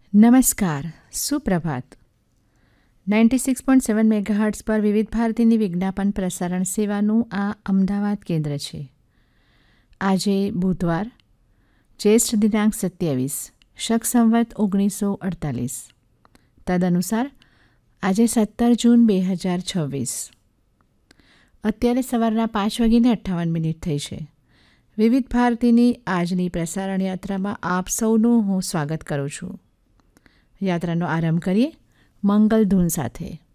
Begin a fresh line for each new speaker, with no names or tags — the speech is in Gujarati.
નમસ્કાર, સુપ્રભાત. 96.7 મેગાહર્ટ્ઝ પર વિવિધ ભારતીની વિજ્ઞાપન પ્રસારણ સેવાનું આ અમદાવાદ કેન્દ્ર છે. આજે બુધવાર, જ્યેષ્ઠ દિનાંક 27, શક સંવત 1948. તદનુસાર આજે 17 જૂન 2026. અત્યારે સવારના 5:58 થઈ છે. વિવિધ ભારતીની આજની પ્રસારણ યાત્રામાં આપ સૌનું હું સ્વાગત કરું છું. યાત્રાનો આરંભ કરીએ મંગલ ધૂન સાથે.